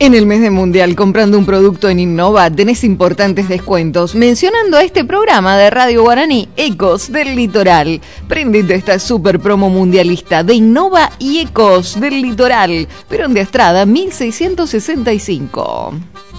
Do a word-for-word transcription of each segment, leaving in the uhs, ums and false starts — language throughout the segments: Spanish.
En el mes de Mundial, comprando un producto en Innova, tenés importantes descuentos. Mencionando a este programa de Radio Guaraní, Ecos del Litoral. Prendete esta super promo mundialista de Innova y Ecos del Litoral. Perón de Estrada, mil seiscientos sesenta y cinco.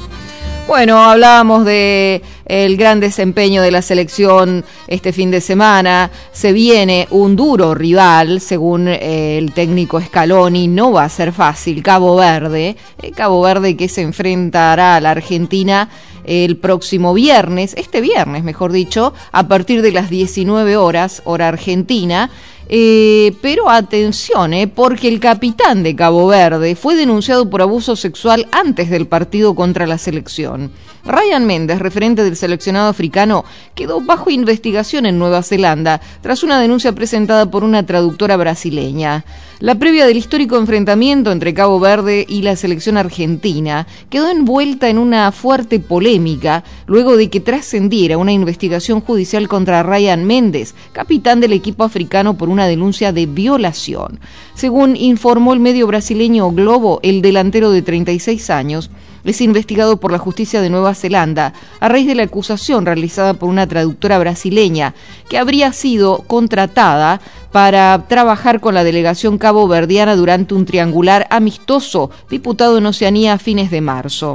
Bueno, hablábamos de el gran desempeño de la selección este fin de semana. Se viene un duro rival, según eh, el técnico Scaloni, no va a ser fácil. Cabo Verde, eh, Cabo Verde que se enfrentará a la Argentina el próximo viernes, este viernes mejor dicho, a partir de las diecinueve horas, hora argentina. Eh, pero atención, eh, porque el capitán de Cabo Verde fue denunciado por abuso sexual antes del partido contra la selección. Ryan Méndez, referente del seleccionado africano, quedó bajo investigación en Nueva Zelanda tras una denuncia presentada por una traductora brasileña. La previa del histórico enfrentamiento entre Cabo Verde y la selección argentina quedó envuelta en una fuerte polémica luego de que trascendiera una investigación judicial contra Ryan Méndez, capitán del equipo africano, por una denuncia de violación. Según informó el medio brasileño Globo, el delantero de treinta y seis años es investigado por la justicia de Nueva Zelanda a raíz de la acusación realizada por una traductora brasileña que habría sido contratada para trabajar con la delegación caboverdiana durante un triangular amistoso disputado en Oceanía a fines de marzo.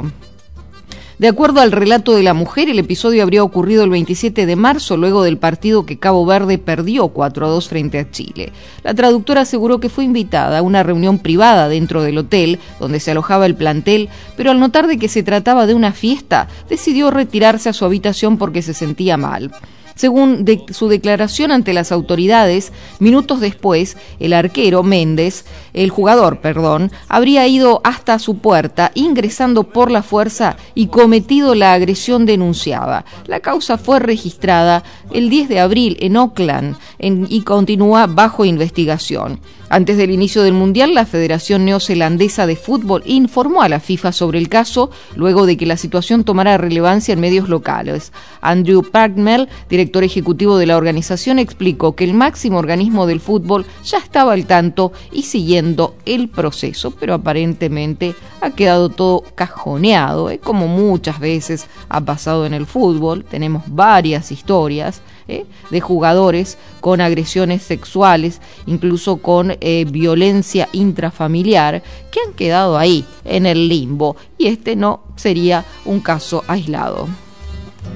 De acuerdo al relato de la mujer, el episodio habría ocurrido el veintisiete de marzo, luego del partido que Cabo Verde perdió cuatro a dos frente a Chile. La traductora aseguró que fue invitada a una reunión privada dentro del hotel donde se alojaba el plantel, pero al notar de que se trataba de una fiesta, decidió retirarse a su habitación porque se sentía mal. Según de su declaración ante las autoridades, minutos después, el arquero Méndez, el jugador, perdón, habría ido hasta su puerta, ingresando por la fuerza y cometido la agresión denunciada. La causa fue registrada el diez de abril en Auckland en, y continúa bajo investigación. Antes del inicio del Mundial, la Federación Neozelandesa de Fútbol informó a la FIFA sobre el caso, luego de que la situación tomara relevancia en medios locales. Andrew Parkmel, director ejecutivo de la organización, explicó que el máximo organismo del fútbol ya estaba al tanto y siguiendo el proceso, pero aparentemente ha quedado todo cajoneado, ¿eh? Como muchas veces ha pasado en el fútbol. Tenemos varias historias ¿eh? de jugadores con agresiones sexuales, incluso con eh, violencia intrafamiliar, que han quedado ahí en el limbo, y este no sería un caso aislado.